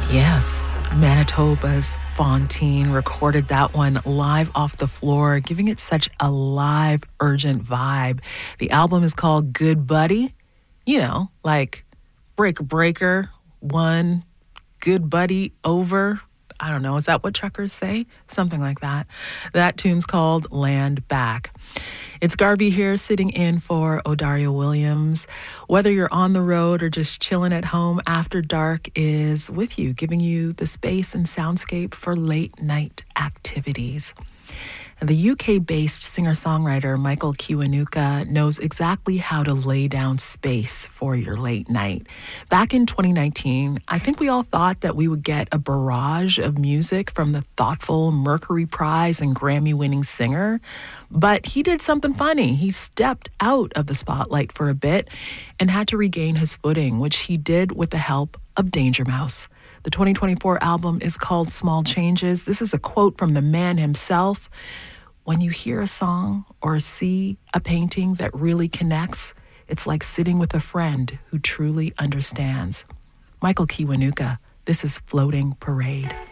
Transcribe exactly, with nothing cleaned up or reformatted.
Yes, Manitoba's Fontaine recorded that one live off the floor, giving it such a live, urgent vibe. The album is called Good Buddy. You know, like Breaker Breaker, one, Good Buddy, over. I don't know, is that what truckers say? Something like that. That tune's called Land Back. It's Garvey here sitting in for Odario Williams. Whether you're on the road or just chilling at home, After Dark is with you, giving you the space and soundscape for late night activities. And the U K-based singer-songwriter Michael Kiwanuka knows exactly how to lay down space for your late night. Back in twenty nineteen, I think we all thought that we would get a barrage of music from the thoughtful Mercury Prize and Grammy-winning singer. But he did something funny. He stepped out of the spotlight for a bit and had to regain his footing, which he did with the help of Danger Mouse. The twenty twenty-four album is called Small Changes. This is a quote from the man himself. When you hear a song or see a painting that really connects, it's like sitting with a friend who truly understands. Michael Kiwanuka, this is Floating Parade.